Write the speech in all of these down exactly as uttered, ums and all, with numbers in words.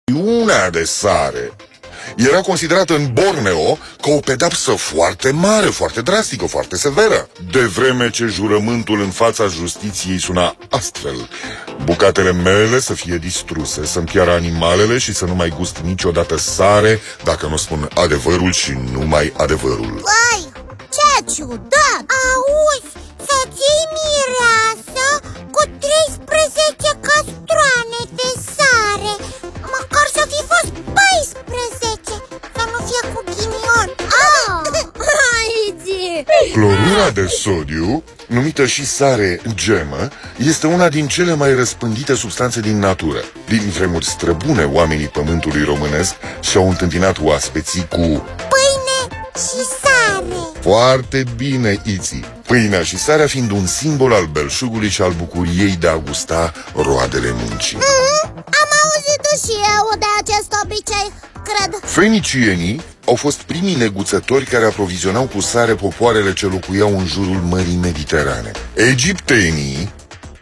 Una de sare era considerată în Borneo ca o pedapsă foarte mare, foarte drastică, foarte severă. De vreme ce jurământul în fața justiției suna astfel: bucatele mele să fie distruse, să-mi piară animalele și să nu mai gust niciodată sare dacă nu spun adevărul și numai adevărul. Vai, ce ciudat! Auzi, să-ți iei mireasă cu treisprezece castroane de sare. Măcar să fi fost paisprezece, să nu fie cu ghinion. Oh, Aici! Clorura de sodiu, numită și sare gemă, este una din cele mai răspândite substanțe din natură. Din vremuri străbune, oamenii pământului românesc și-au întâmpinat oaspeții cu pâine și sare. Foarte bine, Iții. Pâinea și sarea fiind un simbol al belșugului și al bucuriei de a gusta roadele muncii. mm, Am auzit și eu de acest obicei, cred. Fenicienii au fost primii neguțători care aprovizionau cu sare popoarele ce locuiau în jurul Mării Mediterane. Egiptenii...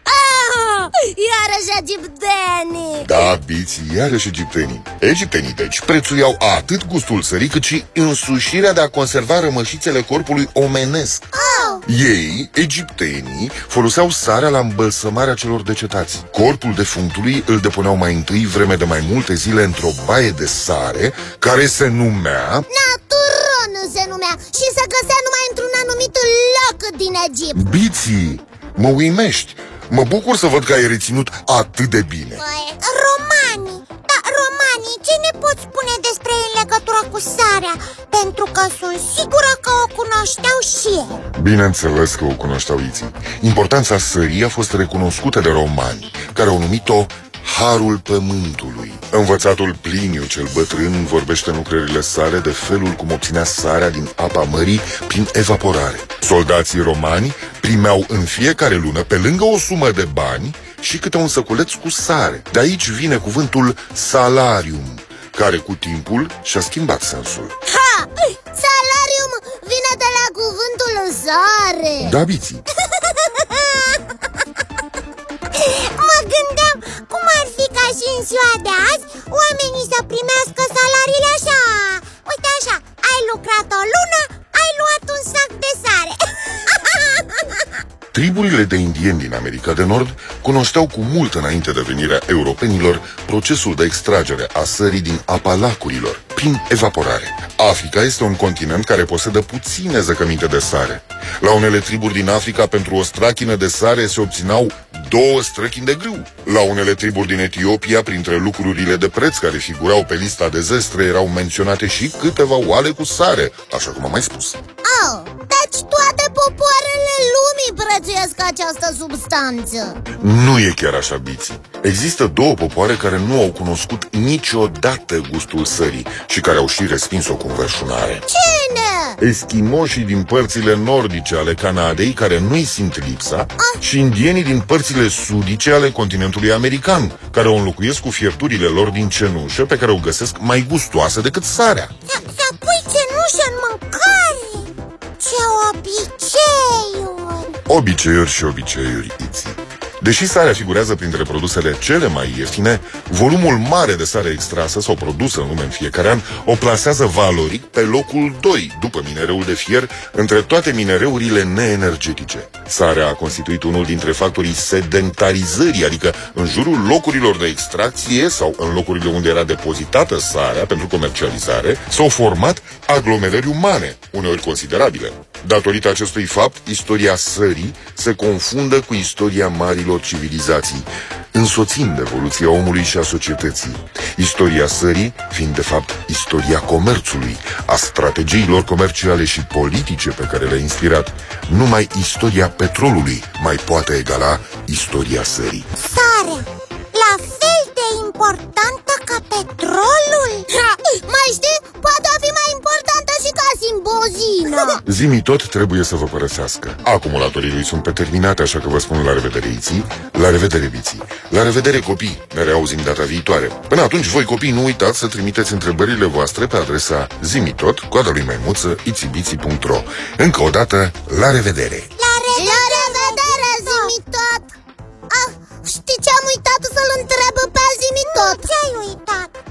Ah, iarăși egiptenii! Da, biții, iarăși egiptenii. Egiptenii, deci, prețuiau atât gustul sării, cât și însușirea de a conserva rămășițele corpului omenesc. Oh. Ei, egiptenii, foloseau sarea la îmbălsămarea celor decetați. Corpul defunctului îl depuneau mai întâi vreme de mai multe zile într-o baie de sare, care se numea... Naturon se numea și se găsea numai într-un anumit loc din Egipt. Biții, mă uimești. Mă bucur să văd că ai reținut atât de bine. Păi, romanii, da, romanii, ce ne poți spune despre ei în legătură cu sarea? Pentru că sunt sigură că o cunoșteau și ei. Bineînțeles că o cunoșteau, Iții. Importanța sării a fost recunoscută de romani, care au numit-o Harul Pământului. Învățatul Pliniu cel Bătrân vorbește în lucrările sale de felul cum obținea sarea din apa mării prin evaporare. Soldații romani primeau în fiecare lună, pe lângă o sumă de bani, și câte un săculeț cu sare. De aici vine cuvântul salarium, care cu timpul și-a schimbat sensul. Ha! Salarium vine de la cuvântul sare. Da, biții. Mă gândeam cum ar fi ca și în ziua de azi oamenii să primească salariile așa. Uite așa, ai lucrat o lună, ai luat un sac de sare. Triburile de indieni din America de Nord cunoșteau cu mult înainte de venirea europenilor procesul de extragere a sării din apa lacurilor, prin evaporare. Africa este un continent care posedă puține zăcăminte de sare. La unele triburi din Africa, pentru o strachină de sare se obțineau două străchini de grâu. La unele triburi din Etiopia, printre lucrurile de preț care figurau pe lista de zestre, erau menționate și câteva oale cu sare, așa cum am mai spus. Oh, deci toate popoarele lumii prețuiesc această substanță. Nu e chiar așa, biții. Există două popoare care nu au cunoscut niciodată gustul sării și care au și respins-o cu înverșunare. Cine? Eschimoșii din părțile nordice ale Canadei, care nu-i simt lipsa, ah. și indienii din părțile sudice ale continentului american, care o înlocuiesc cu fierturile lor din cenușă, pe care o găsesc mai gustoasă decât sarea. Să pui cenușă în mâncare? Ce obiceiuri! Obiceiuri și obiceiuri, Iții. Deși sarea figurează printre produsele cele mai ieftine, volumul mare de sare extrasă sau produsă în lume în fiecare an o plasează valoric pe locul doi, după minereul de fier, între toate minereurile neenergetice. Sarea a constituit unul dintre factorii sedentarizării, adică în jurul locurilor de extracție sau în locurile unde era depozitată sarea pentru comercializare, s-au format aglomerări umane, uneori considerabile. Datorită acestui fapt, istoria sării se confundă cu istoria marilor civilizații, însoțind evoluția omului și a societății. Istoria sării fiind, de fapt, istoria comerțului, a strategiilor comerciale și politice pe care le-a inspirat. Numai istoria petrolului mai poate egala istoria sării. Sarea, la fel de importantă ca petrolul? Ha, mai știi? Poate fi mai importantă și ca simbozina. Zimi tot trebuie să vă părăsească. Acumulatorii lui sunt preterminate, așa că vă spun la revedere, Iții. La revedere, biții. La revedere, copii. Ne reauzim data viitoare. Până atunci, voi copii, nu uitați să trimiteți întrebările voastre pe adresa zimitot, coada lui maimuță, itibiții punct ro. Încă o dată, la revedere. La revedere, la revedere, Zimitot. Ah, știi ce am uitat să-l întreb pe Zimitot? Ce ai uitat?